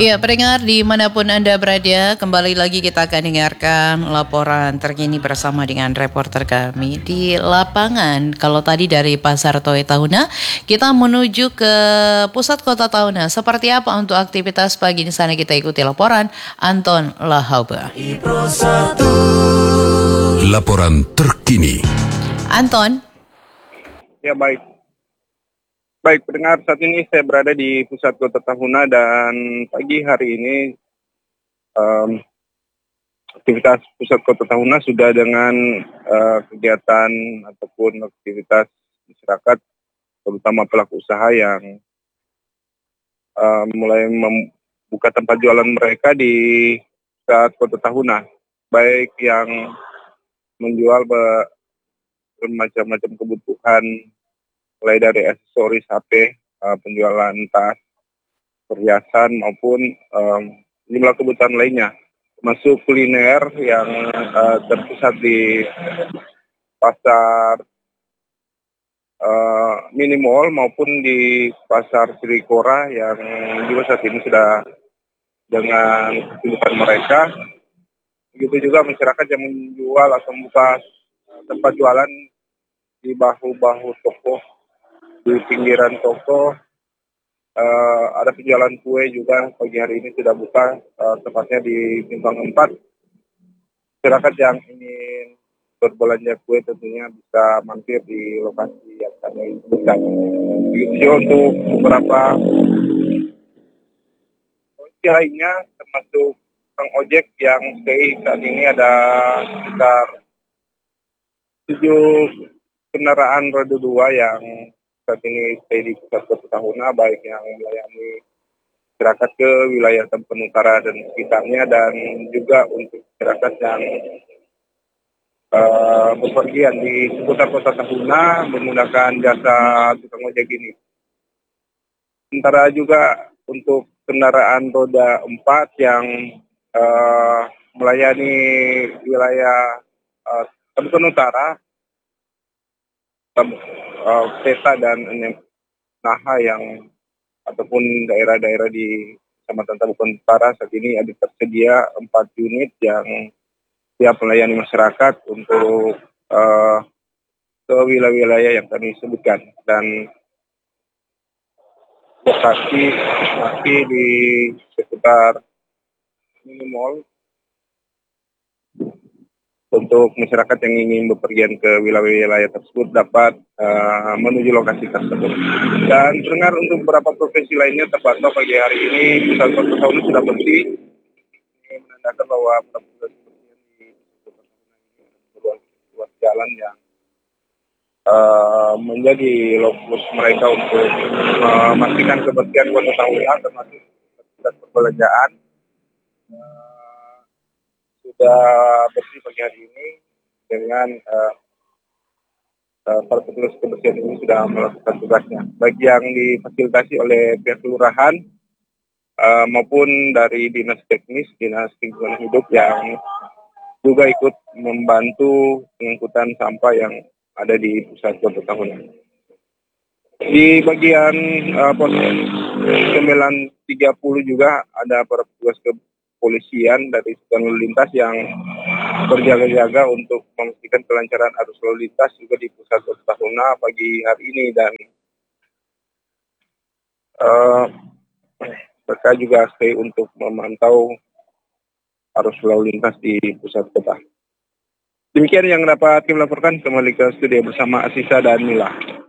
Ya, pendengar dimanapun Anda berada, kembali lagi kita akan dengarkan laporan terkini bersama dengan reporter kami di lapangan. Kalau tadi dari Pasar Toy Tahuna, kita menuju ke pusat kota Tahuna. Seperti apa untuk aktivitas pagi di sana, kita ikuti laporan Anton Lahauba. Laporan terkini. Anton. Ya, baik. Baik, pendengar, saat ini saya berada di pusat kota Tahuna dan pagi hari ini aktivitas pusat kota Tahuna sudah dengan kegiatan ataupun aktivitas masyarakat, terutama pelaku usaha yang mulai membuka tempat jualan mereka di pusat kota Tahuna, baik yang menjual bermacam-macam kebutuhan, mulai dari aksesoris HP, penjualan tas, perhiasan maupun jumlah kebutuhan lainnya, termasuk kuliner yang terpusat di pasar mini mall maupun di pasar Srikora yang juga saat ini sudah dengan kesibukan mereka. Begitu juga masyarakat yang menjual atau membuka tempat jualan di bahu-bahu toko, di pinggiran toko. Ada penjualan kue juga pagi hari ini sudah buka, tepatnya di Simpang 4. Masyarakat yang ingin berbelanja kue tentunya bisa mampir di lokasi yang kami sebutkan. Begitu untuk beberapa lokasi lainnya, termasuk Bang Ojek yang stay saat ini ada sekitar 7 kendaraan roda 2 yang saat ini stay di pusat kota Tahuna, baik yang melayani masyarakat ke wilayah Tambun Utara dan sekitarnya, dan juga untuk masyarakat yang bepergian di seputar kota Tahuna menggunakan jasa tukang ojek ini. Sementara juga untuk kendaraan roda 4 yang melayani wilayah Tambun Utara, Peta dan Naha yang ataupun daerah-daerah di Kecamatan Tambun Utara, saat ini ada tersedia 4 unit yang siap melayani masyarakat untuk ke wilayah-wilayah yang kami sebutkan, dan lokasi masih di sekitar mini mall untuk masyarakat yang ingin bepergian ke wilayah-wilayah tersebut dapat menuju lokasi tersebut. Dan dengar untuk beberapa profesi lainnya terpantau pagi hari ini pusat kota Tahuna sudah bersih. Ini menandakan bahwa petugas kebersihan di pusat kota Tahuna ini ruas jalan yang menjadi lokus mereka untuk memastikan kebersihan kota Tahuna, termasuk pusat perbelanjaan sudah bersih pagi hari ini dengan para petugas kebersihan ini sudah melakukan tugasnya, baik yang difasilitasi oleh pihak kelurahan maupun dari dinas teknis, dinas lingkungan hidup yang juga ikut membantu pengangkutan sampah yang ada di pusat kota Tahuna. Di bagian pos 930 juga ada para petugas kepolisian dari satuan lalu lintas yang berjaga-jaga untuk memastikan kelancaran arus lalu lintas juga di pusat kota Tahuna pagi hari ini, dan mereka juga stay untuk memantau arus lalu lintas di pusat kota. Demikian yang dapat kami laporkan, kembali ke studio bersama Asisa dan Mila.